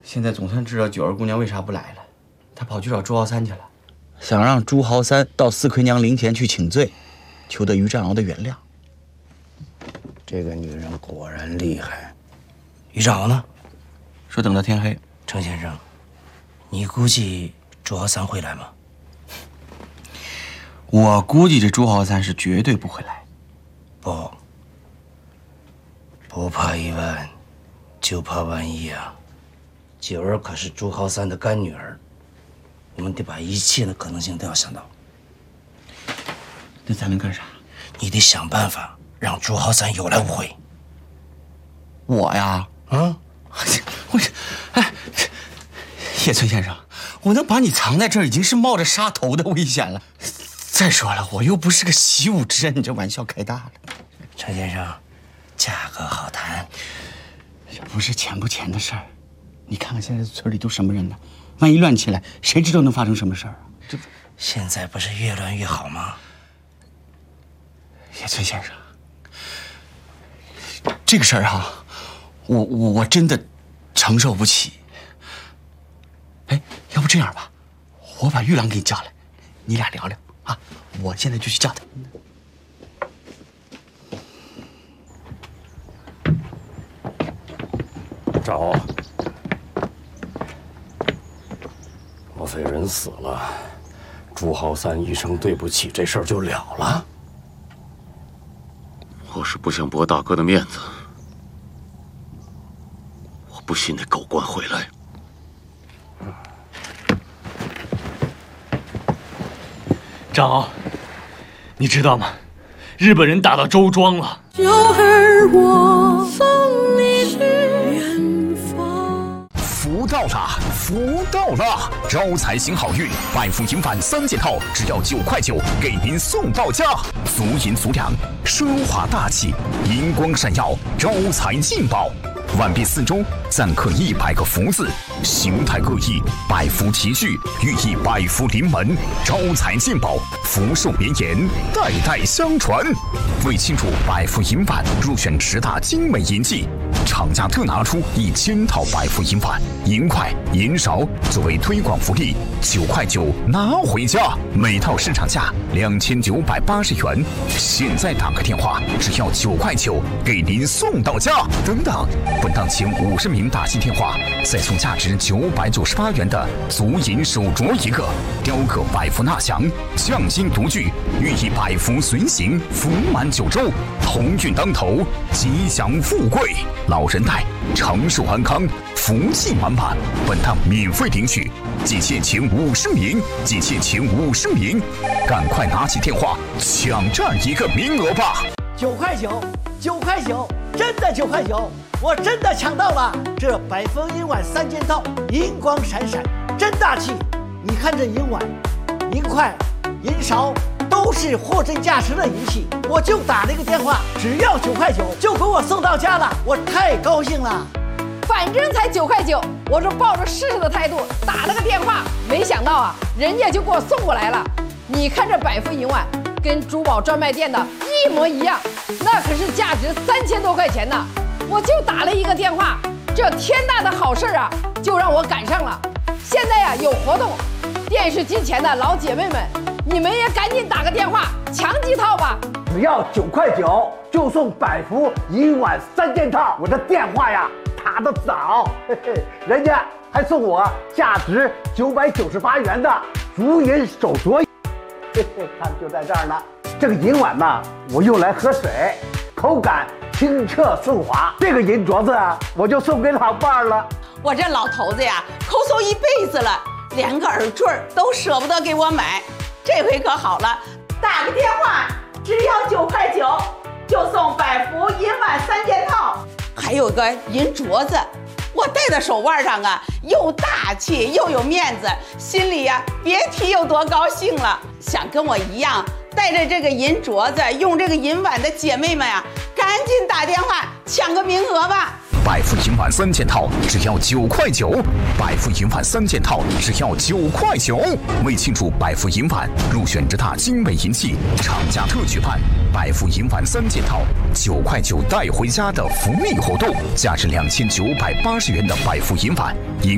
现在总算知道九儿姑娘为啥不来了，她跑去找朱豪三去了，想让朱豪三到四魁娘灵前去请罪，求得于占鳌的原谅。 这个女人果然厉害。于占鳌呢？ 说等到天黑。 程先生，你估计朱豪三会来吗？ 我估计这朱豪三是绝对不会来。 不怕一万，就怕万一啊！九儿可是朱豪三的干女儿，我们得把一切的可能性都要想到。 那咱能干啥？ 你得想办法让朱豪三有来无回。 我呀， 啊， 哎，叶村先生，我能把你藏在这儿，已经是冒着杀头的危险了。再说了，我又不是个习武之人，你这玩笑开大了。 程先生，价格好谈， 这不是钱不钱的事儿。你看看现在村里都什么人呢？万一乱起来，谁知道能发生什么事儿啊？这现在不是越乱越好吗？ 叶村先生，这个事儿哈，我真的承受不起。哎，要不这样吧，我把玉郎给你叫来，你俩聊聊啊。我现在就去叫他。 找，莫非人死了，朱豪三一声对不起，这事儿就了了？ 我是不想驳大哥的面子，我不信那狗官会来。 张敖，你知道吗？日本人打到周庄了。 九儿，我送你去远方。 福到了，福到了！招财行好运，百福银碗3件套，只要9块9，给您送到家。足银足两，奢华大气，银光闪耀，招财进宝。碗币4周，暂刻100个福字，形态各异，百福齐聚，寓意百福临门，招财进宝，福寿绵延，代代相传。为庆祝百福银碗入选10大精美银器，厂家特拿出1000套百福银碗、银筷、银勺作为推广福利，9块9拿回家，每套市场价2980元。现在打个电话，只要9块9，给您送到家。等等，本档前50名打进电话，再送价值998元的足银手镯1个，雕刻百福纳祥，匠心独具，寓意百福随行，福满9州，鸿运当头，吉祥富贵，老人带，长寿安康，福气满满。本档免费领取，仅限前50名，仅限前50名，赶快拿起电话抢占一个名额吧 ！9块9，9块9，真的9块9，我真的抢到了！这百丰银碗3件套，银光闪闪，真大气！你看这银碗、银筷、银勺，都是货真价实的银器。我就打了一个电话，只要9块9，就给我送到家了，我太高兴了。 反正才9块9，我是抱着试试的态度打了个电话，没想到啊，人家就给我送过来了。你看这百福银碗，跟珠宝专卖店的一模一样，那可是价值3000多块钱呢。我就打了一个电话，这天大的好事啊，就让我赶上了。现在呀有活动，电视机前的老姐妹们，你们也赶紧打个电话抢几套吧。 只要9块9，就送百福银碗3件套。我的电话呀打得早，嘿嘿，人家还送我价值998元的足银手镯。嘿嘿，看就在这儿呢。这个银碗呢，我用来喝水，口感清澈顺滑。这个银镯子啊，我就送给老伴儿了。 我这老头子呀，抠搜一辈子了，连个耳坠都舍不得给我买。这回可好了，打个电话，只要9块9，就送百福银碗3件套，还有个银镯子。我戴在手腕上啊，又大气又有面子，心里呀别提有多高兴了。想跟我一样带着这个银镯子，用这个银碗的姐妹们呀，赶紧打电话抢个名额吧。 百福银碗3件套只要9块9，百福银碗3件套只要9块9。为庆祝百福银碗入选10大精美银器，厂家特举办百福银碗3件套9块9带回家的福利活动，价值2980元的百福银碗、银